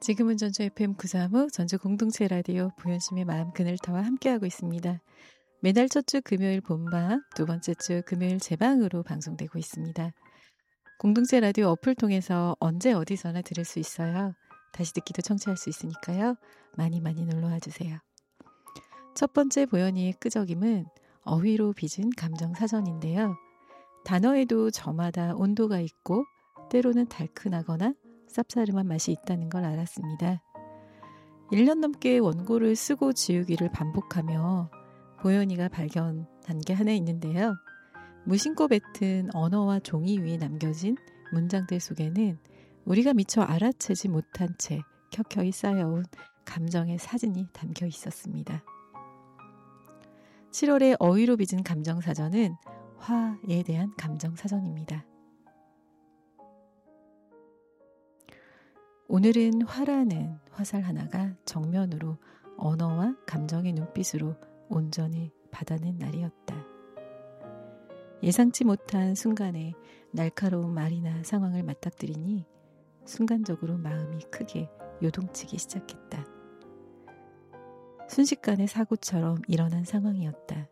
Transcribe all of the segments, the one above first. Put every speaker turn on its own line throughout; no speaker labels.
지금은 전주 FM 935 전주 공동체 라디오 보현심의 마음 그늘터와 함께하고 있습니다. 매달 첫 주 금요일 본방, 두 번째 주 금요일 재방으로 방송되고 있습니다. 공동체 라디오 어플 통해서 언제 어디서나 들을 수 있어요. 다시 듣기도 청취할 수 있으니까요. 많이 놀러와 주세요. 첫 번째 보현이의 끄적임은 어휘로 빚은 감정사전인데요. 단어에도 저마다 온도가 있고 때로는 달큰하거나 쌉싸름한 맛이 있다는 걸 알았습니다. 1년 넘게 원고를 쓰고 지우기를 반복하며 보현이가 발견한 게 하나 있는데요. 무심코 뱉은 언어와 종이 위에 남겨진 문장들 속에는 우리가 미처 알아채지 못한 채 켜켜이 쌓여온 감정의 사진이 담겨 있었습니다. 7월의 어휘로 빚은 감정사전은 화에 대한 감정사전입니다. 오늘은 화라는 화살 하나가 정면으로 언어와 감정의 눈빛으로 온전히 받아낸 날이었다. 예상치 못한 순간에 날카로운 말이나 상황을 맞닥뜨리니 순간적으로 마음이 크게 요동치기 시작했다. 순식간에 사고처럼 일어난 상황이었다.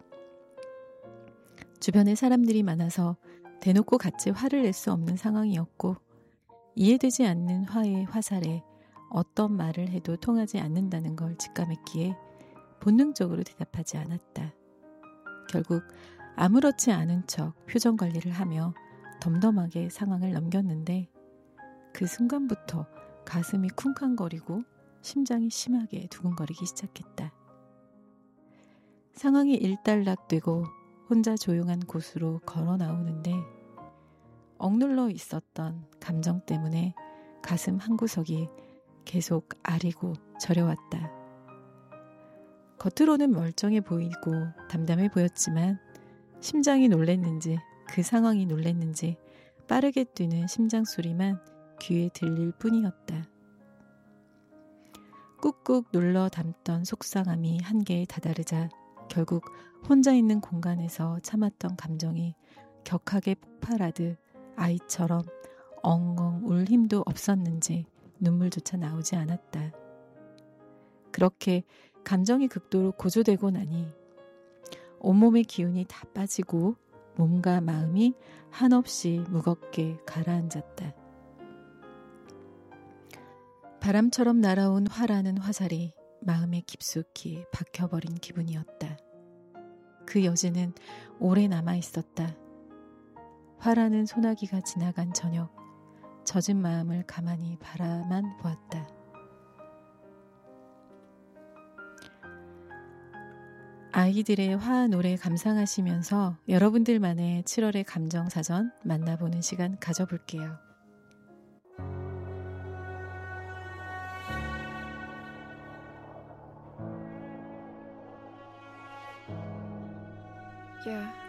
주변에 사람들이 많아서 대놓고 같이 화를 낼 수 없는 상황이었고 이해되지 않는 화의 화살에 어떤 말을 해도 통하지 않는다는 걸 직감했기에 본능적으로 대답하지 않았다. 결국 아무렇지 않은 척 표정 관리를 하며 덤덤하게 상황을 넘겼는데 그 순간부터 가슴이 쿵쾅거리고 심장이 심하게 두근거리기 시작했다. 상황이 일단락되고 혼자 조용한 곳으로 걸어 나오는데 억눌러 있었던 감정 때문에 가슴 한구석이 계속 아리고 저려왔다. 겉으로는 멀쩡해 보이고 담담해 보였지만 심장이 놀랬는지 그 상황이 놀랬는지 빠르게 뛰는 심장 소리만 귀에 들릴 뿐이었다. 꾹꾹 눌러 담던 속상함이 한계에 다다르자 결국 혼자 있는 공간에서 참았던 감정이 격하게 폭발하듯 아이처럼 엉엉 울 힘도 없었는지 눈물조차 나오지 않았다. 그렇게 감정이 극도로 고조되고 나니 온몸의 기운이 다 빠지고 몸과 마음이 한없이 무겁게 가라앉았다. 바람처럼 날아온 화라는 화살이 마음에 깊숙이 박혀버린 기분이었다. 그 여지는 오래 남아있었다. 화라는 소나기가 지나간 저녁, 젖은 마음을 가만히 바라만 보았다. 아이들의 화 노래 감상하시면서 여러분들만의 7월의 감정사전 만나보는 시간 가져볼게요.
Yeah.